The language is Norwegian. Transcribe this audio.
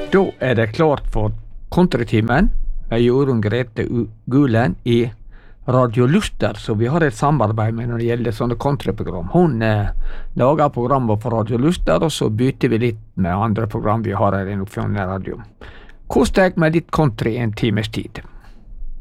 Da det klart for Kontratimen med Jorunn Grete Gulen i Radio Luster, så vi har et samarbeid med når det gjelder sånne countryprogram. Hun lager programmer for Radio Luster, og så bytter vi litt med andre program vi har her i Nordfjord Radio. Kos deg med litt country en times tid.